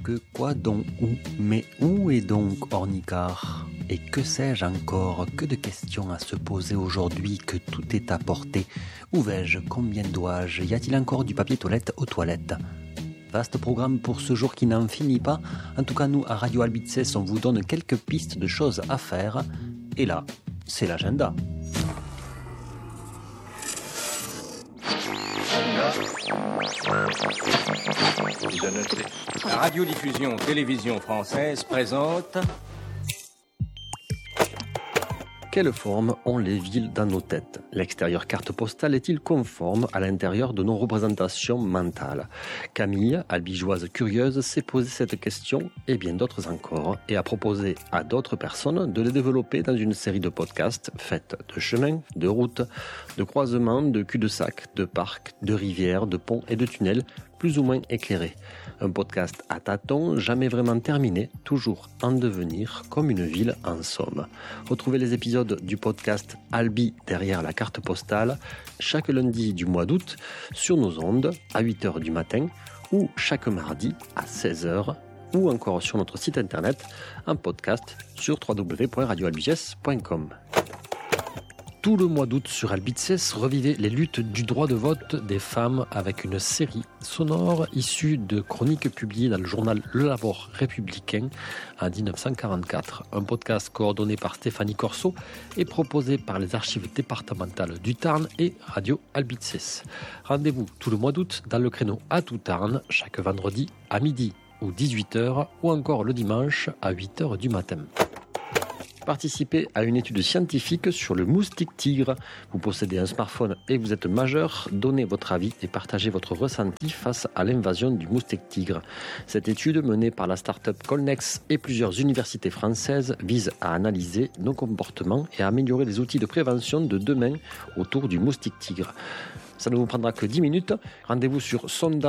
que, quoi donc, où, mais où est donc Ornicar? Et que sais-je encore? Que de questions à se poser aujourd'hui que tout est à portée. Où vais-je? Combien dois-je? Y a-t-il encore du papier toilette aux toilettes? Vaste programme pour ce jour qui n'en finit pas. En tout cas, nous, à Radio Albices, on vous donne quelques pistes de choses à faire. Et là, c'est l'agenda. La radiodiffusion télévision française présente... Quelle forme ont les villes dans nos têtes? L'extérieur carte postale est-il conforme à l'intérieur de nos représentations mentales? Camille, albigeoise curieuse, s'est posé cette question et bien d'autres encore et a proposé à d'autres personnes de les développer dans une série de podcasts faits de chemins, de routes, de croisements, de cul-de-sac, de parcs, de rivières, de ponts et de tunnels plus ou moins éclairés. Un podcast à tâtons, jamais vraiment terminé, toujours en devenir, comme une ville en somme. Retrouvez les épisodes du podcast Albi derrière la carte postale chaque lundi du mois d'août sur nos ondes à 8h du matin ou chaque mardi à 16h ou encore sur notre site internet en podcast sur www.radioalbiges.com. Tout le mois d'août sur Albices, revivez les luttes du droit de vote des femmes avec une série sonore issue de chroniques publiées dans le journal Le Labor républicain en 1944. Un podcast coordonné par Stéphanie Corso et proposé par les archives départementales du Tarn et Radio Albices. Rendez-vous tout le mois d'août dans le créneau à tout Tarn, chaque vendredi à midi ou 18h ou encore le dimanche à 8h du matin. Participez à une étude scientifique sur le moustique tigre. Vous possédez un smartphone et vous êtes majeur, donnez votre avis et partagez votre ressenti face à l'invasion du moustique tigre. Cette étude, menée par la start-up Colnex et plusieurs universités françaises, vise à analyser nos comportements et à améliorer les outils de prévention de demain autour du moustique tigre. Ça ne vous prendra que 10 minutes. Rendez-vous sur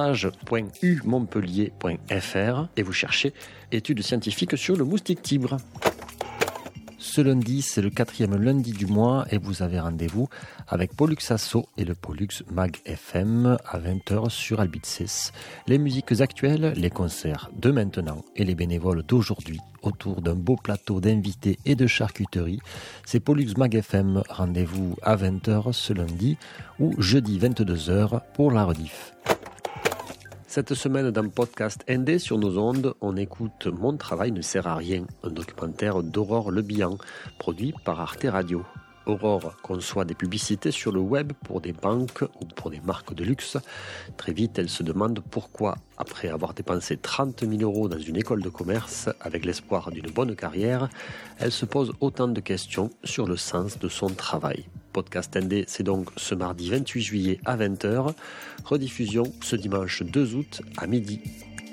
sondage.umontpellier.fr et vous cherchez études scientifiques sur le moustique tigre. Ce lundi, c'est le 4e lundi du mois et vous avez rendez-vous avec Pollux Asso et le Pollux Mag FM à 20h sur Albices. Les musiques actuelles, les concerts de maintenant et les bénévoles d'aujourd'hui autour d'un beau plateau d'invités et de charcuterie. C'est Pollux Mag FM, rendez-vous à 20h ce lundi ou jeudi 22h pour la rediff. Cette semaine, dans Podcast ND sur nos ondes, on écoute Mon travail ne sert à rien, un documentaire d'Aurore Le Bihan, produit par Arte Radio. Aurore conçoit des publicités sur le web pour des banques ou pour des marques de luxe. Très vite, elle se demande pourquoi, après avoir dépensé 30 000 € dans une école de commerce avec l'espoir d'une bonne carrière, elle se pose autant de questions sur le sens de son travail. Podcast ND, c'est donc ce mardi 28 juillet à 20h. Rediffusion ce dimanche 2 août à midi.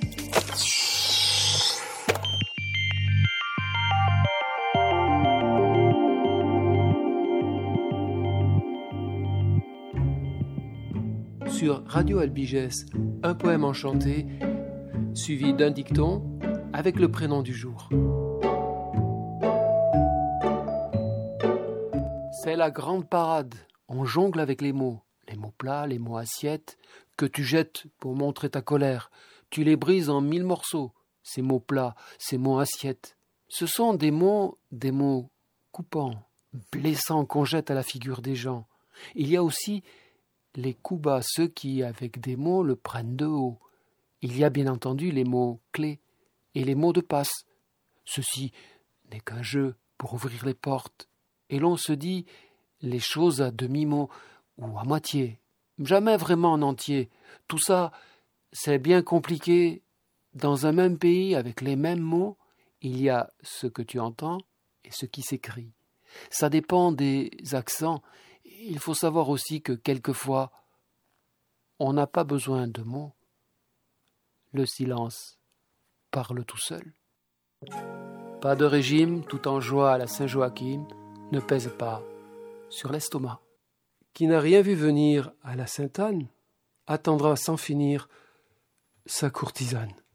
Sur Radio Albiges, un poème enchanté, suivi d'un dicton avec le prénom du jour. C'est la grande parade, on jongle avec les mots plats, les mots assiettes, que tu jettes pour montrer ta colère. Tu les brises en 1000 morceaux, ces mots plats, ces mots assiettes. Ce sont des mots coupants, blessants qu'on jette à la figure des gens. Il y a aussi les coups bas, ceux qui, avec des mots, le prennent de haut. Il y a bien entendu les mots clés et les mots de passe. Ceci n'est qu'un jeu pour ouvrir les portes. Et l'on se dit les choses à demi-mot ou à moitié, jamais vraiment en entier. Tout ça, c'est bien compliqué. Dans un même pays, avec les mêmes mots, il y a ce que tu entends et ce qui s'écrit. Ça dépend des accents. Il faut savoir aussi que quelquefois, on n'a pas besoin de mots. Le silence parle tout seul. Pas de régime, tout en joie à la Saint-Joachim, ne pèse pas sur l'estomac. Qui n'a rien vu venir à la Sainte-Anne attendra sans finir sa courtisane.